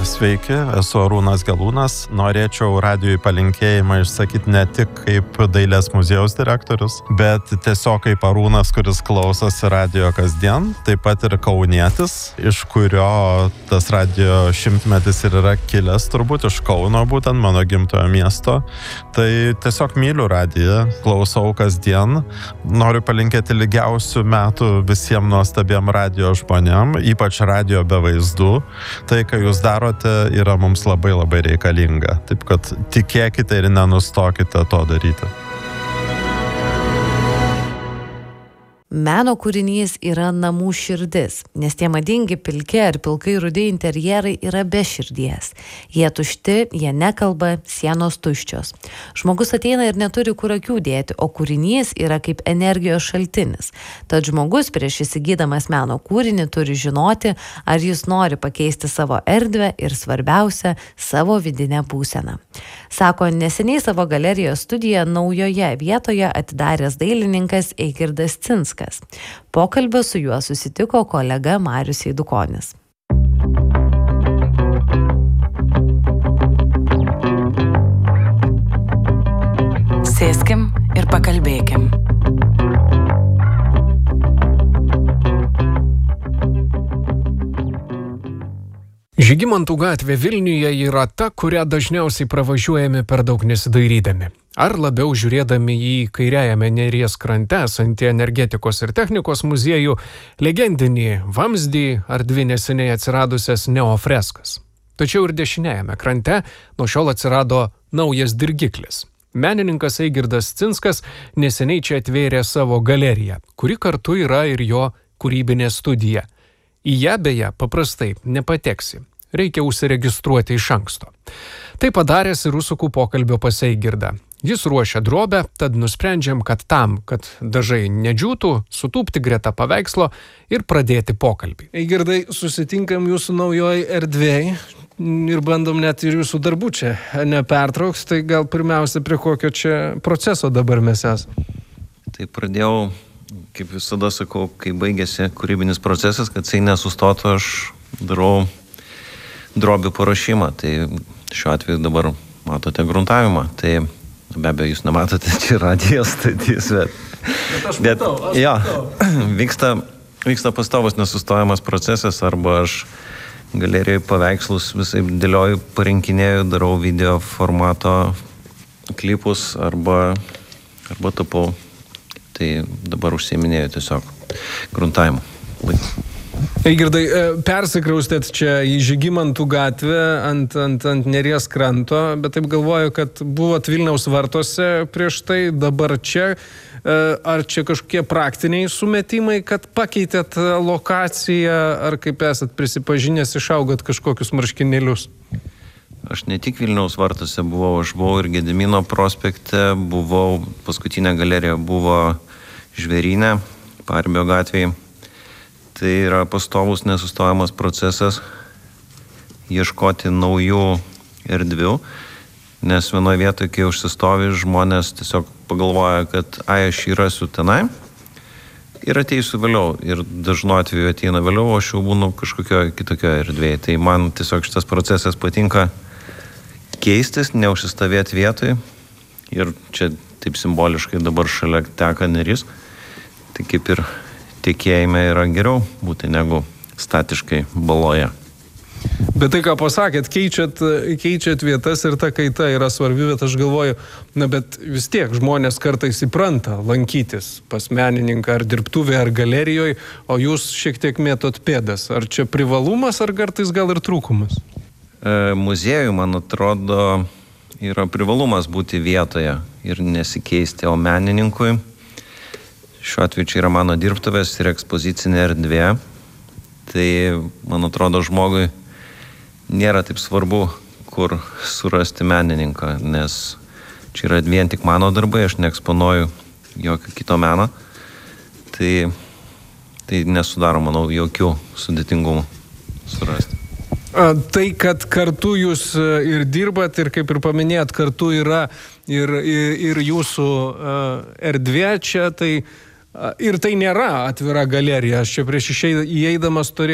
Sveiki, esu Arūnas Gelūnas. Norėčiau radijui palinkėjimą išsakyti ne tik kaip dailės muziejaus direktorius, bet tiesiog kaip Arūnas, kuris klausosi radijo kasdien, taip pat ir kaunietis, iš kurio tas radijo šimtmetis ir yra kilęs, turbūt iš Kauno, būtent mano gimtojo miesto. Tai tiesiog myliu radiją, klausau kasdien. Noriu palinkėti ilgiausių metų visiems nuostabiem radijo žmonėm, ypač radijo be vaizdų. Tai, ką jūs darote, yra mums labai labai reikalinga. Taip, kad tikėkite ir nenustokite to daryti. Meno kūrinys yra namų širdis, nes tie madingi pilki ar pilkai rudi interjerai yra be širdies. Jie tušti, jie nekalba, sienos tuščios. Žmogus ateina ir neturi kur akių dėti, o kūrinys yra kaip energijos šaltinis. Tad žmogus prieš įsigydamas meno kūrinį turi žinoti, ar jis nori pakeisti savo erdvę ir svarbiausia, savo vidinę būseną. Sako, neseniai savo galerijos studiją naujoje vietoje atidaręs dailininkas Eigirdas Cinskas. Pokalbio su juo susitiko kolega Marius Eidukonis. Sėskim ir pakalbėkim. Žygimantų gatvė Vilniuje yra ta, kurią dažniausiai pravažiuojame per daug nesidairydami. Ar labiau žiūrėdami į kairiajame Neries krante esantį energetikos ir technikos muziejų, legendinį vamzdį ar dvi neseniai atsiradusias neofreskas. Tačiau ir dešiniajame krante nuo šiol atsirado naujas dirgiklis. Menininkas Eigirdas Cinskas neseniai čia atvėrė savo galeriją, kuri kartu yra ir jo kūrybinė studija. Į ją beje paprastai nepateksi. Reikia užsiregistruoti iš anksto. Tai padaręs ir užsuku pokalbio pas Eigirdą. Jis ruošia drobę, tad nusprendžiam, kad tam, kad dažai nedžiūtų, sutūpti greta paveikslo ir pradėti pokalbį. Eigirdai, susitinkam jūsų naujoj erdvėj ir bandom net ir jūsų darbų čia nepertrauks. Tai gal pirmiausia, prie kokio čia proceso dabar mes esame? Tai pradėjau, kaip visada sakau, kai baigėsi kūrybinis procesas, kad jisai nesustotų, aš darau drobių paruošimą. Tai šiuo atveju dabar matote gruntavimą. Tai be abejo, jūs nematote, čia radijas statys, bet vyksta pastovus nesustojamas procesas, arba aš galerijoje paveikslus visai dėlioju, parinkinėju, darau video formato klipus arba tapau. Tai dabar užsiiminėjau tiesiog gruntavimu. Eigirdai, persikraustėt čia į Žygimantų gatvę ant Neries kranto, bet taip galvoju, kad buvot Vilniaus vartuose prieš tai, dabar čia. Ar čia kažkokie praktiniai sumetimai, kad pakeitėt lokaciją, ar kaip esat prisipažinęs, išaugot kažkokius marškinėlius? Aš ne tik Vilniaus vartuose buvau, aš buvau ir Gedimino prospekte, buvau, paskutinė galerija buvo Žvėryne, Paribio gatvėje. Tai yra pastovus nesustojamas procesas ieškoti naujų erdvių, nes vienoje vietoje, kai užsistovi, žmonės tiesiog pagalvoja, kad aš įrasiu tenai ir ateisiu vėliau. Ir dažnu atveju ateina vėliau, o aš jau būnu kažkokioje kitokioje erdvėje. Tai man tiesiog šitas procesas patinka keistis, neužsistovėti vietoje. Ir čia taip simboliškai dabar šalia teka Neris. Tai kaip ir tikėjime yra geriau būti negu statiškai baloje. Bet tai, ką pasakėt, keičiat vietas ir ta kaita yra svarbi, bet aš galvoju, bet vis tiek žmonės kartais įpranta lankytis pas menininką ar dirbtuvėje ar galerijoje, o jūs šiek tiek mėtot pėdas. Ar čia privalumas, ar kartais gal ir trūkumas? Muziejui, man atrodo, yra privalumas būti vietoje ir nesikeisti, o menininkui šiuo atveju čia yra mano dirbtuvės ir ekspozicinė erdvė. Tai, man atrodo, žmogui nėra taip svarbu, kur surasti menininką, nes čia yra vien tik mano darbai, aš neeksponuoju jokio kito meno. Tai nesudaro, manau, jokių sudėtingumų surasti. Tai, kad kartu jūs ir dirbat ir, kaip ir paminėjot, kartu yra ir jūsų erdvė čia, tai ir tai nėra atvira galerija. Aš čia prieš įeidamas turėjau